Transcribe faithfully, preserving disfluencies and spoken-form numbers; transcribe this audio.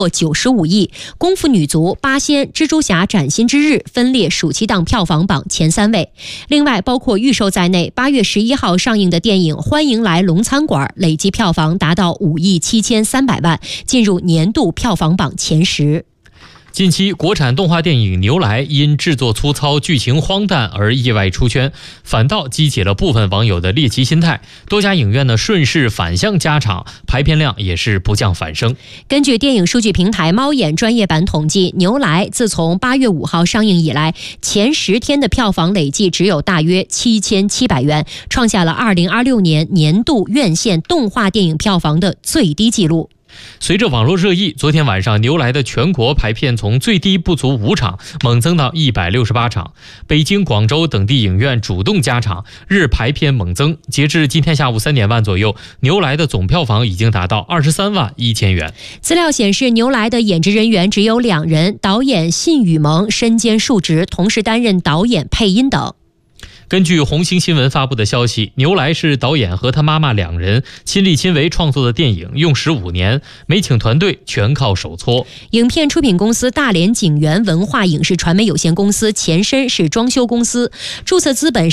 九十五亿，功夫女足、八仙、蜘蛛侠崭新之日分列暑期档票房榜前三位。另外，包括预售在内，八月十一号上映的电影《欢迎来龙餐馆》累计票房达到五亿七千三百万，进入年度票房榜前十。 近期，国产动画电影《牛来》因制作粗糙、剧情荒诞而意外出圈，反倒激起了部分网友的猎奇心态。多家影院呢顺势反向加场，排片量也是不降反升。 根据电影数据平台猫眼专业版统计，《牛来》自从八月五号上映以来，前十天的票房累计只有大约七千七百元，创下了二零二六年年度院线动画电影票房的最低纪录。 随着网络热议，昨天晚上牛来的全国排片从最低不足五场猛增到一百六十八场，北京、广州等地影院主动加场，日排片猛增。截至今天下午三点半左右，牛来的总票房已经达到二十三万一千元。 资料显示，牛来的演职人员只有两人，导演信宇萌身兼数职，同时担任导演、配音等。 根据红星新闻发布的消息，牛来是导演和他妈妈两人亲力亲为创作的电影，用时五年，没请团队，全靠手搓。 影片出品公司大连景源文化影视传媒有限公司前身是装修公司，注册资本